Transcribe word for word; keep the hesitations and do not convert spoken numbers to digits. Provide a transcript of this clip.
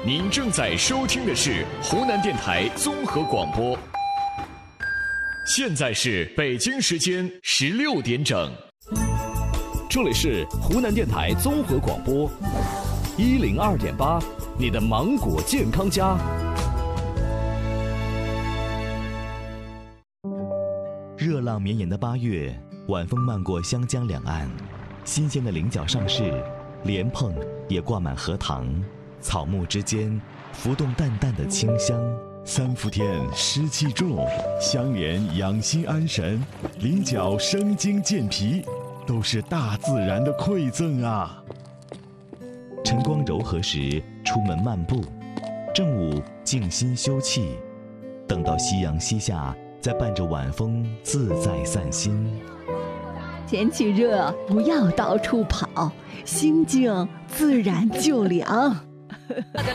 您正在收听的是湖南电台综合广播。现在是北京时间十六点整， 这里是湖南电台综合广播一零二点八，你的芒果健康家。 热浪绵延的八月，晚风漫过湘江两岸，新鲜的菱角上市，莲蓬也挂满荷塘，草木之间浮动淡淡的清香。 三伏天湿气重，香莲养心安神，菱角生津健脾，都是大自然的馈赠啊。 晨光柔和时出门漫步，正午静心休憩，等到夕阳西下，再伴着晚风自在散心。 天气热，不要到处跑，心静自然就凉。